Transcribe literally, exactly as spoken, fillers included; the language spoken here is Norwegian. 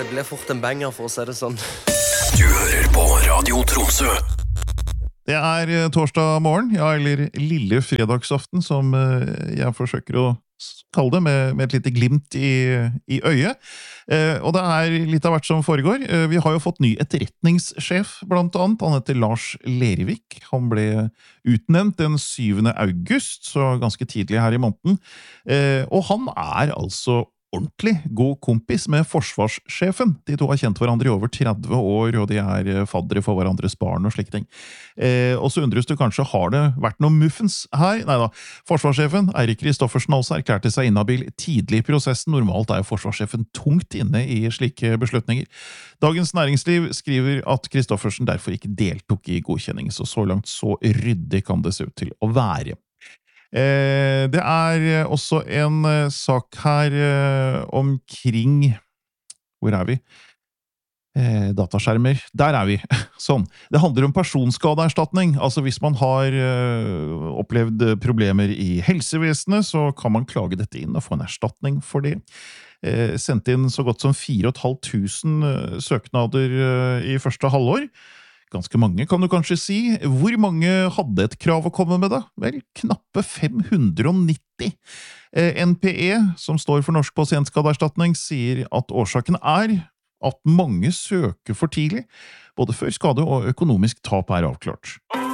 ble fort en banger, for å si det sånn. Du hører på Radio Tromsø. Det er eh, torsdag morgen, ja, eller lille fredagsaften, som eh, jeg forsøker å kalle det, med, med et lite glimt i, i øyet. Eh, og det er litt av hvert som foregår. Eh, vi har jo fått ny etterretningssjef, blant annet. Han heter Lars Lervik. Han ble utnevnt den syvende august, så ganske tidlig her i måneden. Eh, og han er altså ordentlig god kompis med forsvarssjefen. De to har kjent hverandre i over tretti år, og de er faddere for hverandres barn og slike ting. Eh, og så undres du kanskje, har det vært noen muffens her? Neida, forsvarssjefen, Eirik Kristoffersen, altså erklærte seg inhabil tidlig i prosessen. Normalt er forsvarssjefen tungt inne i slike beslutninger. Dagens Næringsliv skriver at Kristoffersen derfor ikke deltok i godkjenning, så så langt så ryddig kan det se ut til å være. Eh, det er også en eh, sak her eh, omkring, hvor er vi? Eh, dataskjermer, der er vi, sånn. Det handler om personskadeerstatning, altså hvis man har eh, opplevd problemer i helsevesenet, så kan man klage dette inn og få en erstatning for det. Eh, sendt inn så godt som fire og et halvt tusen eh, søknader eh, i første halvår. Ganske mange, kan du kanskje si. Hvor mange hadde et krav å komme med da? Vel, knappe fem hundre og nitti. N P E, som står for Norsk pasientskadeerstatning, sier at årsaken er at mange søker for tidlig, både før skade og økonomisk tap er avklart.